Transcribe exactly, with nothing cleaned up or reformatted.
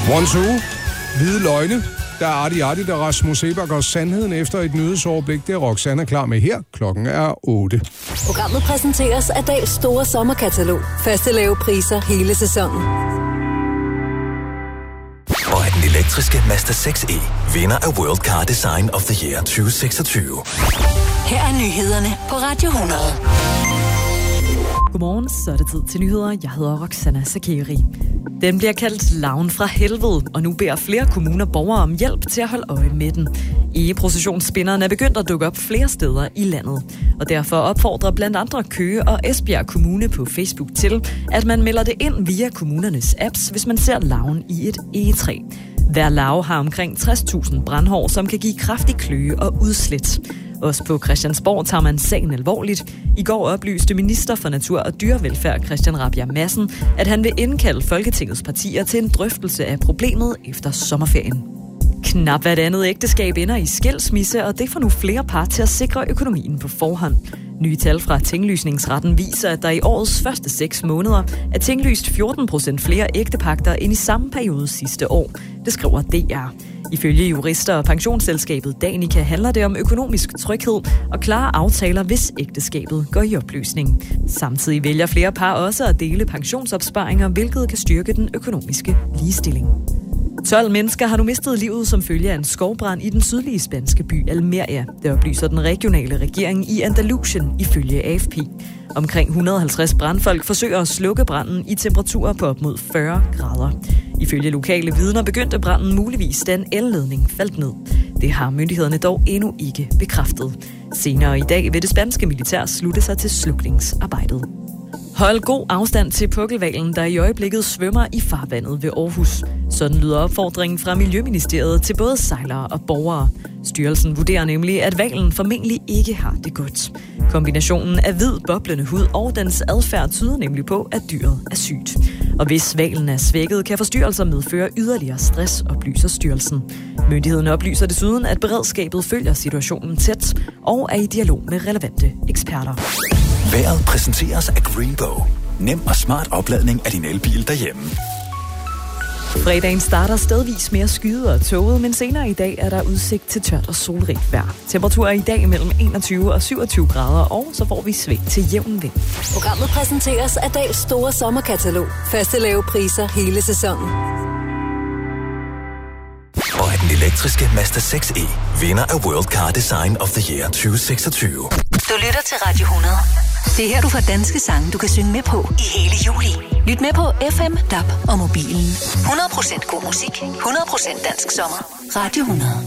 One, two. Hvide løgne. Der er Arti Arti, der Rasmus Sebak og sandheden efter et nyhedsoverblik. Det er Roxanne klar med her. Klokken er otte. Programmet præsenteres af Dals store sommerkatalog. Faste lave priser hele sæsonen. Og af den elektriske Mazda seks E, vinder af World Car Design of the Year tyve seksogtyve. Her er nyhederne på Radio hundrede. Godmorgen, så er det tid til nyheder. Jeg hedder Roxanne Sakeri. Den bliver kaldt Larven fra helvede, og nu beder flere kommuner borgere om hjælp til at holde øje med den. E-processionsspinderen er begyndt at dukke op flere steder i landet, og derfor opfordrer blandt andre Køge og Esbjerg Kommune på Facebook til, at man melder det ind via kommunernes apps, hvis man ser larven i et egetræ. Hver larve har omkring tres tusind brandhår, som kan give kraftig kløe og udslæt. Også på Christiansborg tager man sagen alvorligt. I går oplyste minister for Natur og Dyrevelfærd Christian Rabjerg Madsen, at han vil indkalde Folketingets partier til en drøftelse af problemet efter sommerferien. Knap hvert andet ægteskab ender i skilsmisse, og det får nu flere par til at sikre økonomien på forhånd. Nye tal fra tinglysningsretten viser, at der i årets første seks måneder er tinglyst fjorten procent flere ægtepagter end i samme periode sidste år. Det skriver D R. Ifølge jurister og pensionsselskabet Danica handler det om økonomisk tryghed og klare aftaler, hvis ægteskabet går i opløsning. Samtidig vælger flere par også at dele pensionsopsparinger, hvilket kan styrke den økonomiske ligestilling. tolv mennesker har nu mistet livet som følge af en skovbrand i den sydlige spanske by Almeria. Det oplyser den regionale regering i Andalusien ifølge A F P. Omkring et hundrede og halvtreds brandfolk forsøger at slukke branden i temperaturer på op mod fyrre grader. Ifølge lokale vidner begyndte branden muligvis, da en elledning faldt ned. Det har myndighederne dog endnu ikke bekræftet. Senere i dag vil det spanske militær slutte sig til slukningsarbejdet. Hold god afstand til pukkelhvalen, der i øjeblikket svømmer i farvandet ved Aarhus. Sådan lyder opfordringen fra Miljøministeriet til både sejlere og borgere. Styrelsen vurderer nemlig, at hvalen formentlig ikke har det godt. Kombinationen af hvid, boblende hud og dens adfærd tyder nemlig på, at dyret er sygt. Og hvis hvalen er svækket, kan forstyrrelser medføre yderligere stress, oplyser styrelsen. Myndigheden oplyser desuden, at beredskabet følger situationen tæt og er i dialog med relevante eksperter. Vejret præsenteres af Greenbow. Nem og smart opladning af din elbil derhjemme. Fredagen starter stedvis mere skyet og tåget, men senere i dag er der udsigt til tørt og solrigt vejr. Temperaturer i dag mellem enogtyve og syvogtyve grader, og så får vi sving til jævn vind. Programmet præsenteres af Dals store sommerkatalog. Faste lave priser hele sæsonen. Og af den elektriske Mazda seks E, vinder af World Car Design of the Year tyve seksogtyve. Du lytter til Radio hundrede. Det er her, du får danske sange, du kan synge med på i hele juli. Lyt med på F M, D A B og mobilen. hundrede procent god musik, hundrede procent dansk sommer. Radio hundrede.